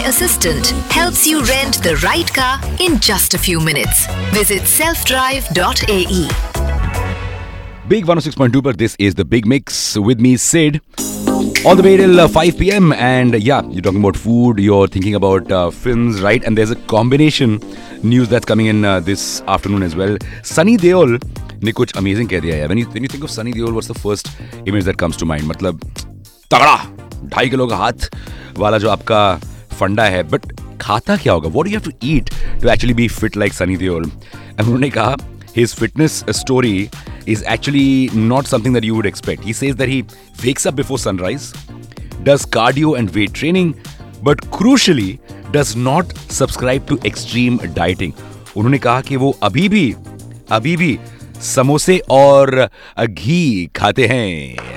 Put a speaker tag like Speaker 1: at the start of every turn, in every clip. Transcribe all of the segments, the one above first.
Speaker 1: Assistant helps you rent the right car in just a few minutes. Visit selfdrive.ae.
Speaker 2: Big 106.2 पर this is the Big Mix with me Sid all the way till 5 p.m. and yeah, you're talking about food, you're thinking about films, right? And there's a combination news that's coming in this afternoon as well. Sunny Deol ने कुछ amazing कह दिया है. When you think of Sunny Deol, what's the first image that comes to mind? मतलब तगड़ा 2.5 kilo का हाथ वाला जो आपका फंडा है, बट खाता क्या होगा? What do you have to eat to actually be fit like Sunny Deol? And उन्होंने कहा his fitness story is actually not something that you would expect. He says that he wakes up before sunrise, does cardio and weight training, but crucially does not subscribe to extreme dieting. उन्होंने कहा कि वो अभी भी समोसे और घी खाते हैं.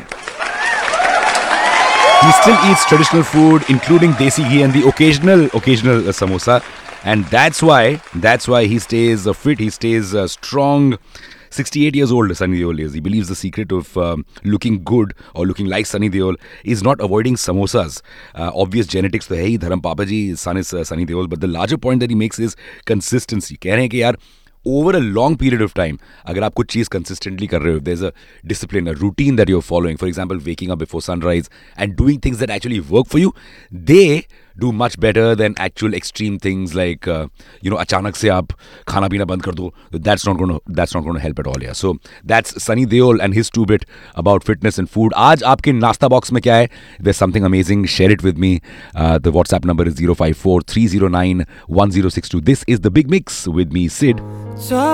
Speaker 2: He still eats traditional food, including desi ghee and the occasional samosa, and that's why he stays fit. He stays strong. 68 years old, Sunny Deol is. He believes the secret of looking good or looking like Sunny Deol is not avoiding samosas. Obvious genetics to hai hi, Dharam Papa ji, his son is Sunny Deol. But the larger point that he makes is consistency. कह रहे हैं कि यार over a long period of time, अगर आप कुछ चीज़ consistently कर रहे हो, there's a discipline, a routine that you're following. For example, waking up before sunrise and doing things that actually work for you, they do much better than actual extreme things like अचानक से आप खाना पीना बंद कर दो. That's not going to help at all. Yeah. So that's Sunny Deol and his two bit about fitness and food. आज आपके नाश्ता बॉक्स में क्या है? There's something amazing. Share it with me. The WhatsApp number is 054 309 1062. This is the Big Mix with me, Sid.